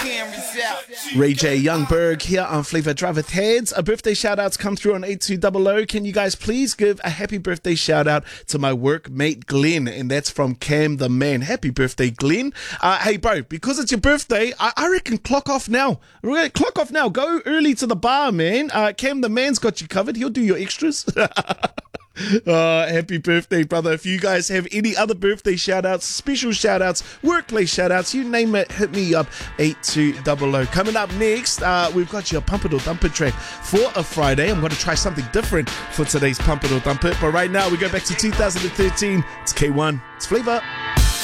Ray J Youngberg here on Flavor Drive with Heads. A birthday shout outs come through on 8200. Can you guys please give a happy birthday shout out to my workmate Glenn? And that's from Cam the Man. Happy birthday, Glenn. Hey bro, because it's your birthday, I reckon clock off now. Clock off now. Go early to the bar, man. Cam the Man's got you covered. He'll do your extras. Happy birthday, brother. If you guys have any other birthday shout outs, special shout outs, workplace shout outs, you name it, hit me up 8200. Coming up next, we've got your Pump It or Dump It track for a Friday. I'm going to try something different for today's Pump It or Dump It, but right now we go back to 2013. It's K1, it's Flavor.